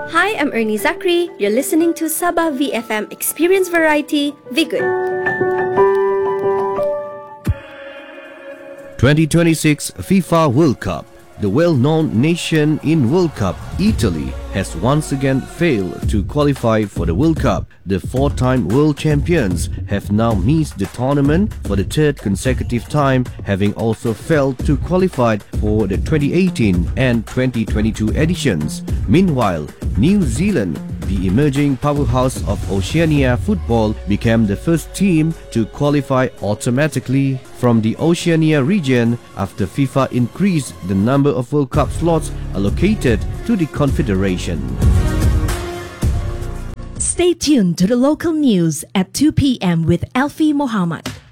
Hi, I'm Ernie Zachary. You're listening to Sabah VFM Experience Variety, Vigood. 2026 FIFA World Cup. The well-known nation in World Cup, Italy, has once again failed to qualify for the World Cup. The four-time world champions have now missed the tournament for the third consecutive time, having also failed to qualify for the 2018 and 2022 editions. Meanwhile, New Zealand, the emerging powerhouse of Oceania football, became the first team to qualify automatically from the Oceania region after FIFA increased the number of World Cup slots allocated to the Confederation. Stay tuned to the local news at 2 p.m. with Alfie Mohammed.